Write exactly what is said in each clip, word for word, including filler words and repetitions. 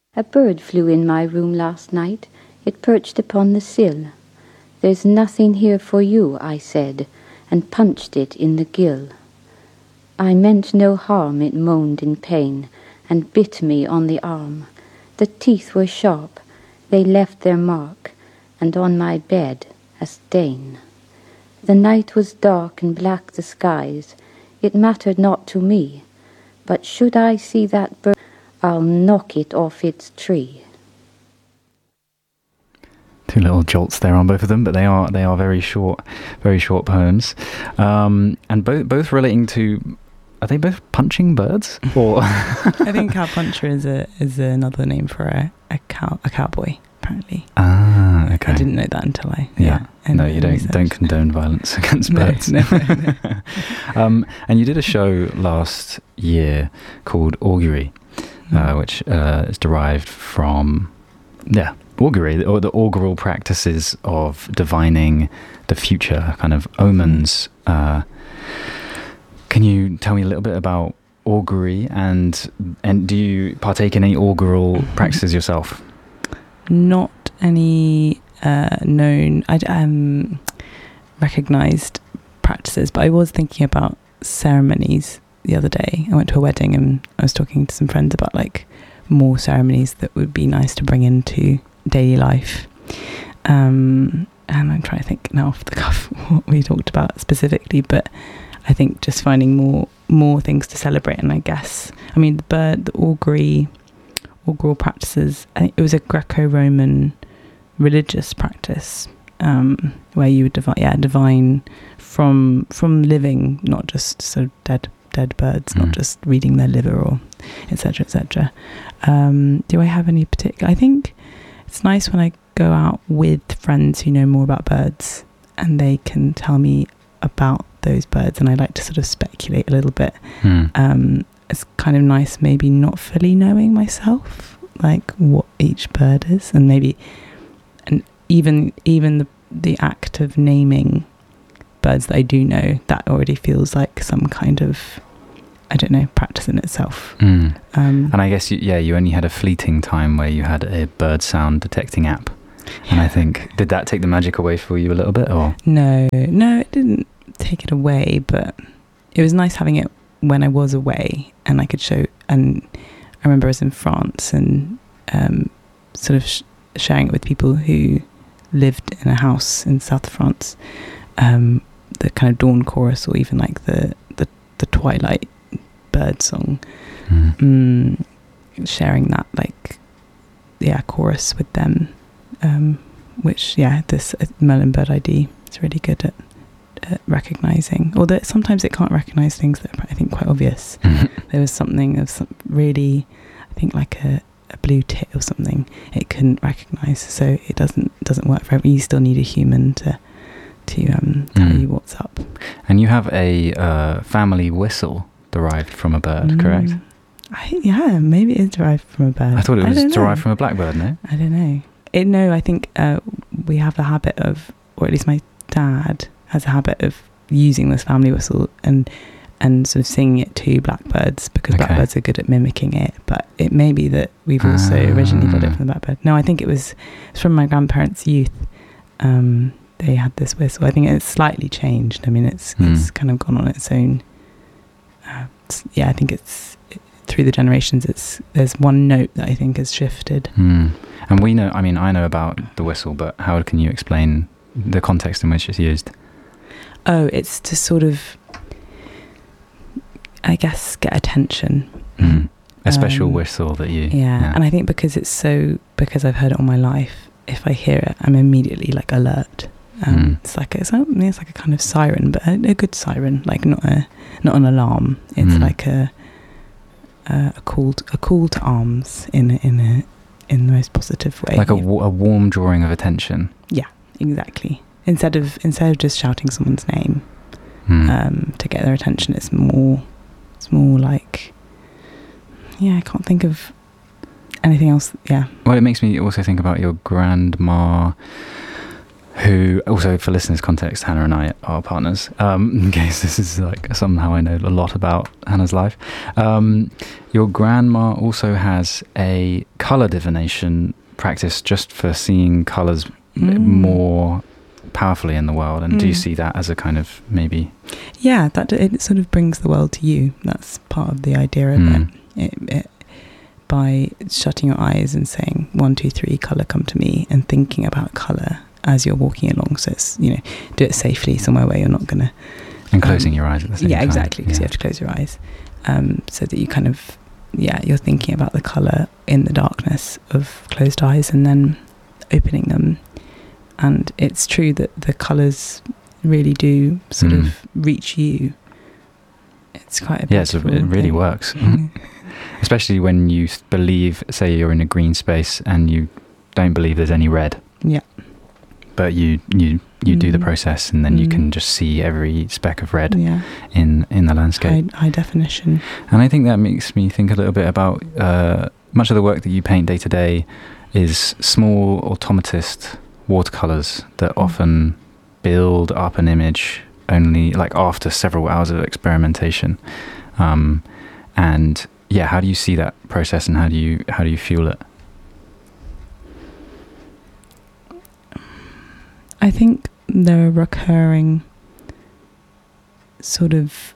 A bird flew in my room last night. It perched upon the sill. "There's nothing here for you," I said, and punched it in the gill. "I meant no harm," it moaned in pain, and bit me on the arm. The teeth were sharp, they left their mark, and on my bed a stain. The night was dark and black the skies. It mattered not to me, but should I see that bird, I'll knock it off its tree. Two little jolts there on both of them, but they are they are very short, very short poems, um, and both both relating to. Are they both punching birds? Or I think cowpuncher is a is another name for a, a cow a cowboy. Apparently. Ah, okay. I didn't know that until I. Yeah. yeah no, you don't research. don't condone violence against no, birds. No, no, no. um, and you did a show last year called Augury, mm. uh, which uh, is derived from yeah augury or the augural practices of divining the future, kind of omens. Uh, Can you tell me a little bit about augury and and do you partake in any augural practices yourself? Not any uh, known, I um, recognised practices, but I was thinking about ceremonies the other day. I went to a wedding and I was talking to some friends about like more ceremonies that would be nice to bring into daily life. Um, and I'm trying to think now off the cuff what we talked about specifically, but I think just finding more more things to celebrate. And I guess, I mean, the bird, the augury, augural practices, I think it was a Greco-Roman religious practice um, where you would divine, yeah, divine from from living, not just sort of dead dead birds, mm. not just reading their liver or et cetera, et cetera. Um, do I have any particular? I think it's nice when I go out with friends who know more about birds and they can tell me about those birds, and I like to sort of speculate a little bit. Mm. Um, it's kind of nice maybe not fully knowing myself, like what each bird is, and maybe and even even the the act of naming birds that I do know, that already feels like some kind of, I don't know, practice in itself. Mm. Um, and I guess you, yeah you only had a fleeting time where you had a bird sound detecting app, and yeah. I think, did that take the magic away for you a little bit, or no no it didn't take it away, but it was nice having it when I was away and I could show. And I remember I was in France and um, sort of sh- sharing it with people who lived in a house in south of France, um, the kind of dawn chorus, or even like the the, the twilight bird song, mm. Mm, sharing that like yeah chorus with them, um, which yeah this uh, Merlin Bird I D is really good at Uh, recognizing, although sometimes it can't recognize things that are, I think, quite obvious. There was something of some really, I think, like a, a blue tit or something it couldn't recognize, so it doesn't doesn't work for everyone. You still need a human to to um, tell mm. you what's up. And you have a uh, family whistle derived from a bird, mm. correct? I, yeah, maybe it is derived from a bird. I thought it was derived know. from a blackbird. No, I don't know. It, no, I think uh, we have the habit of, or at least my dad has a habit of using this family whistle and and sort of singing it to blackbirds, because okay. blackbirds are good at mimicking it. But it may be that we've also ah. originally got it from the blackbird. No, I think it was from my grandparents' youth. Um, they had this whistle. I think it's slightly changed. I mean, it's mm. it's kind of gone on its own. Uh, it's, yeah, I think it's it, through the generations. It's there's one note that I think has shifted. Mm. And we know. I mean, I know about the whistle, but how can you explain the context in which it's used? Oh, it's to sort of, I guess, get attention. Mm. A special um, whistle that you... Yeah. yeah, and I think because it's so, because I've heard it all my life, if I hear it, I'm immediately like alert. Um, mm. It's like, it's, it's like a kind of siren, but a, a good siren, like not a not an alarm. It's mm. like a, a a call to, a call to arms in a, in a in the most positive way. Like a, a warm drawing of attention. Yeah, exactly. Instead of instead of just shouting someone's name mm. um, to get their attention, it's more it's more like, yeah, I can't think of anything else. Yeah. Well, it makes me also think about your grandma, who also, for listeners' context, Hannah and I are partners. Um, in case this is like somehow I know a lot about Hannah's life. Um, your grandma also has a colour divination practice just for seeing colours mm. more powerfully in the world. And mm. do you see that as a kind of maybe? Yeah, that it sort of brings the world to you. That's part of the idea of mm. it. It, it. By shutting your eyes and saying one, two, three, colour, come to me, and thinking about colour as you're walking along. So it's, you know, do it safely somewhere where you're not going to... And closing um, your eyes at the same yeah, time. Exactly, because yeah. you have to close your eyes. Um, so that you kind of, yeah, you're thinking about the colour in the darkness of closed eyes and then opening them. And it's true that the colours really do sort mm. of reach you. It's quite a yeah, so it really thing. works. Especially when you believe, say you're in a green space and you don't believe there's any red. Yeah. But you you, you mm. do the process, and then mm. you can just see every speck of red yeah. in, in the landscape. High, high definition. And I think that makes me think a little bit about uh, much of the work that you paint day to day is small automatist watercolours that mm. often build up an image only like after several hours of experimentation. Um, and yeah, how do you see that process, and how do you how do you fuel it? I think there are recurring sort of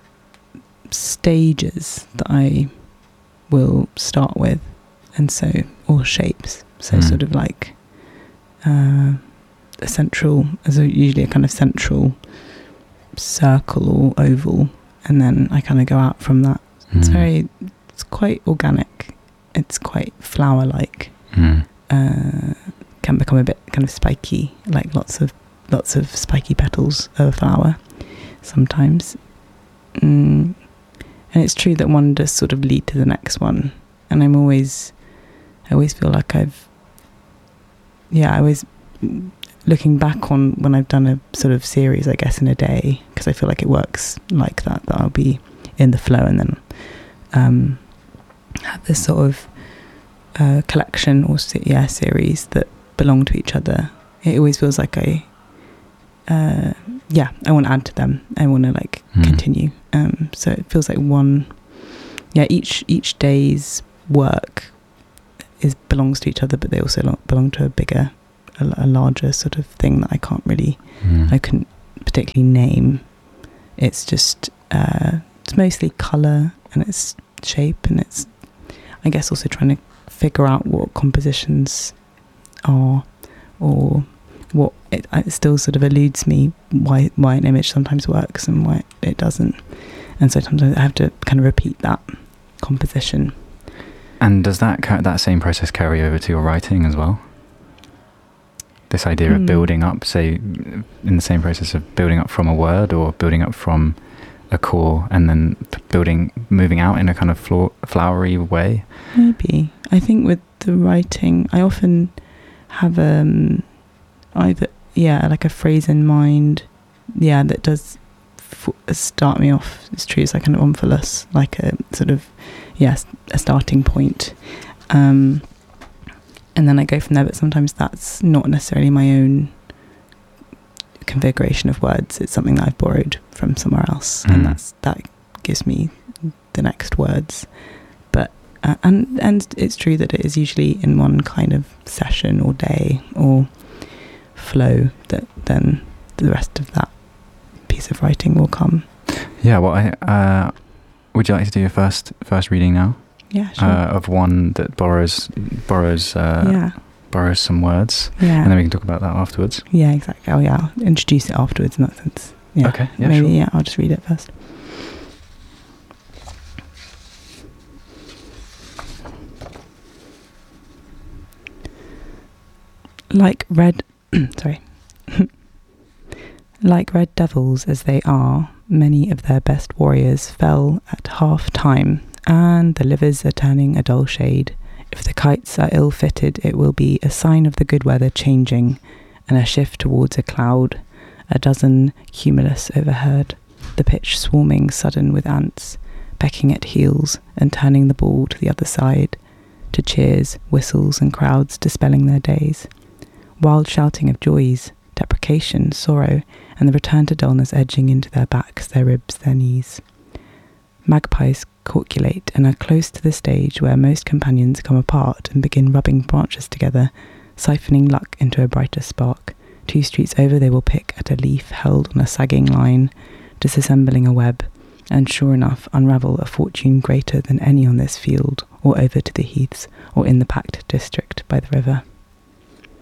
stages that I will start with, and so, or shapes. So mm. sort of like uh, a central, as a, usually a kind of central circle or oval, and then I kind of go out from that. Mm. It's very, it's quite organic. It's quite flower-like. Mm. Uh, can become a bit kind of spiky, like lots of lots of spiky petals of a flower sometimes. Mm. And it's true that one does sort of lead to the next one. And I'm always, I always feel like I've, yeah, I always, looking back on when I've done a sort of series, I guess, in a day, because I feel like it works like that, that I'll be in the flow and then um, have this sort of uh, collection or, yeah, series that belong to each other. It always feels like I, uh, yeah, I want to add to them. I want to like mm. continue. Um, so it feels like one, yeah, each each day's work is belongs to each other, but they also lo- belong to a bigger, a, a larger sort of thing that I can't really, mm. I couldn't particularly name. It's just, uh, it's mostly colour and it's shape, and it's, I guess, also trying to figure out what compositions are, or what it, it still sort of eludes me why why an image sometimes works and why it doesn't, and so sometimes I have to kind of repeat that composition. And does that that same process carry over to your writing as well? This idea mm. of building up, say, in the same process of building up from a word or building up from a core and then building, moving out in a kind of floor, flowery way? Maybe. I think with the writing, I often have um either yeah like a phrase in mind, yeah, that does f- start me off. It's true, it's like an omphalos, like a sort of yes a starting point, um and then I go from there. But sometimes that's not necessarily my own configuration of words. It's something that I've borrowed from somewhere else, mm. and that's that gives me the next words. But Uh, and and it's true that it is usually in one kind of session or day or flow that then the rest of that piece of writing will come. Yeah, well, I, uh, would you like to do your first first reading now? Yeah, sure. Uh, of one that borrows borrows uh, yeah. borrows some words. Yeah. And then we can talk about that afterwards. Yeah, exactly. Oh, yeah. I'll introduce it afterwards in that sense. Yeah. Okay. Yeah. Maybe. Sure. Yeah. I'll just read it first. Like red, sorry, like red devils as they are, many of their best warriors fell at half time, and the livers are turning a dull shade. If the kites are ill-fitted, it will be a sign of the good weather changing, and a shift towards a cloud, a dozen cumulus overheard, the pitch swarming sudden with ants, pecking at heels and turning the ball to the other side, to cheers, whistles and crowds dispelling their days. Wild shouting of joys, deprecation, sorrow, and the return to dullness edging into their backs, their ribs, their knees. Magpies calculate and are close to the stage where most companions come apart and begin rubbing branches together, siphoning luck into a brighter spark. Two streets over they will pick at a leaf held on a sagging line, disassembling a web, and sure enough unravel a fortune greater than any on this field, or over to the heaths, or in the packed district by the river.